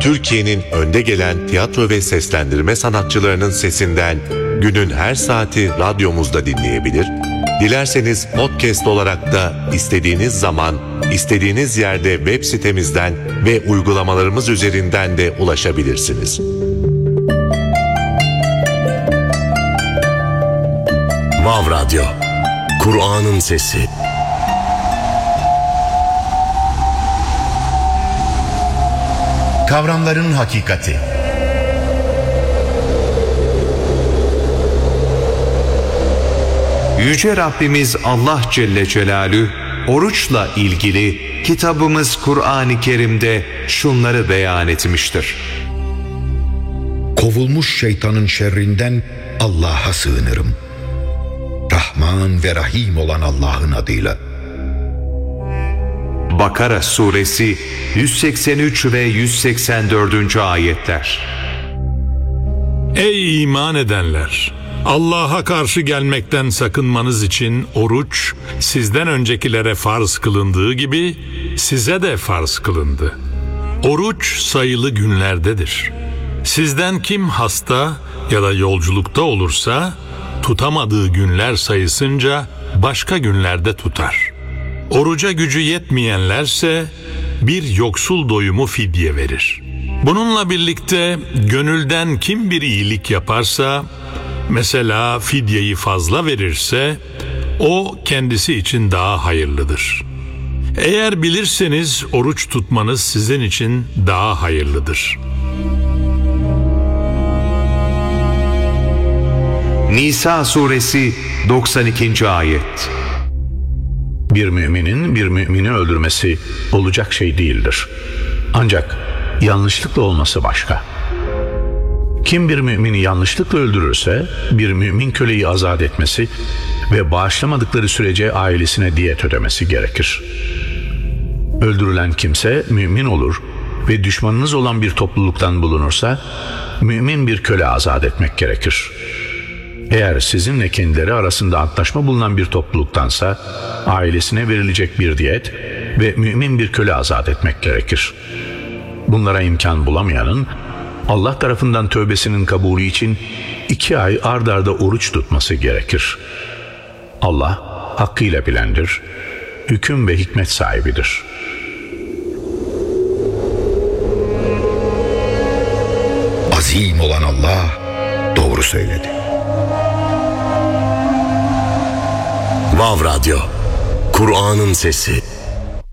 Türkiye'nin önde gelen tiyatro ve seslendirme sanatçılarının sesinden günün her saati radyomuzda dinleyebilir, dilerseniz podcast olarak da istediğiniz zaman, istediğiniz yerde web sitemizden ve uygulamalarımız üzerinden de ulaşabilirsiniz. Vav Radyo, Kur'an'ın sesi. Kavramların hakikati. Yüce Rabbimiz Allah Celle Celaluhu oruçla ilgili kitabımız Kur'an-ı Kerim'de şunları beyan etmiştir. Kovulmuş şeytanın şerrinden Allah'a sığınırım. Rahman ve Rahim olan Allah'ın adıyla. Bakara suresi 183 ve 184. ayetler. Ey iman edenler! Allah'a karşı gelmekten sakınmanız için oruç sizden öncekilere farz kılındığı gibi size de farz kılındı. Oruç sayılı günlerdedir. Sizden kim hasta ya da yolculukta olursa tutamadığı günler sayısınca başka günlerde tutar. Oruca gücü yetmeyenlerse bir yoksul doyumu fidye verir. Bununla birlikte gönülden kim bir iyilik yaparsa, mesela fidyeyi fazla verirse, o kendisi için daha hayırlıdır. Eğer bilirseniz oruç tutmanız sizin için daha hayırlıdır. Nisa suresi 92. ayet. Bir müminin bir mümini öldürmesi olacak şey değildir. Ancak yanlışlıkla olması başka. Kim bir mümini yanlışlıkla öldürürse bir mümin köleyi azat etmesi ve bağışlamadıkları sürece ailesine diyet ödemesi gerekir. Öldürülen kimse mümin olur ve düşmanınız olan bir topluluktan bulunursa mümin bir köle azat etmek gerekir. Eğer sizinle kendileri arasında antlaşma bulunan bir topluluktansa ailesine verilecek bir diyet ve mümin bir köle azat etmek gerekir. Bunlara imkan bulamayanın Allah tarafından tövbesinin kabulü için 2 ay ard arda oruç tutması gerekir. Allah hakkıyla bilendir, hüküm ve hikmet sahibidir. Azim olan Allah doğru söyledi. Vav Radyo, Kur'an'ın sesi.